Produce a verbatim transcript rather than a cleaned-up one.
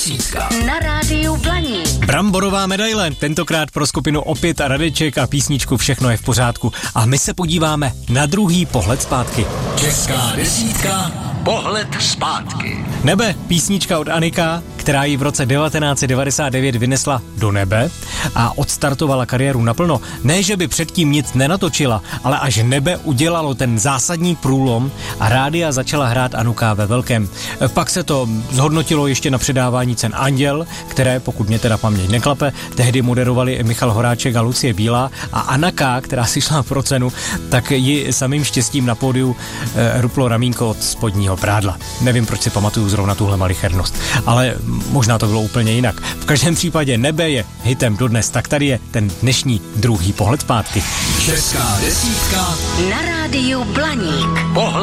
desítka. Na rádiu Blaník. Bramborová medaile, tentokrát pro skupinu Opět a Radeček a písničku Všechno je v pořádku. A my se podíváme na druhý pohled zpátky. Česká desítka. Pohled zpátky. Nebe, písnička od Anika, která ji v roce devatenáct set devadesát devět vynesla do nebe a odstartovala kariéru naplno. Ne, že by předtím nic nenatočila, ale až Nebe udělalo ten zásadní průlom a rádia začala hrát Anuka ve velkém. Pak se to zhodnotilo ještě na předávání cen Anděl, které, pokud mě teda paměť neklape, tehdy moderovali Michal Horáček a Lucie Bílá a Anaka, která si šla pro cenu, tak ji samým štěstím na pódiu eh, ruplo ramínko od spodního prádla. Nevím, proč si pamatuju zrovna tuhle malichernost, ale možná to bylo úplně jinak. V každém případě Nebe je hitem dodnes, tak tady je ten dnešní druhý pohled zpátky. Česká desítka. Na rádiu Blaník. Pohled